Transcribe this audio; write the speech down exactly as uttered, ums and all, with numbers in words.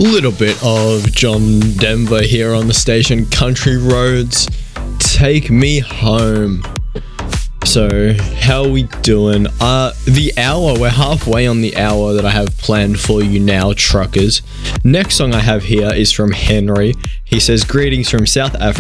Little bit of John Denver here on the station. Country Roads, Take Me Home. So, how are we doing? Uh, the hour, we're halfway on the hour that I have planned for you now, truckers. Next song I have here is from Henry. He says, greetings from South Africa.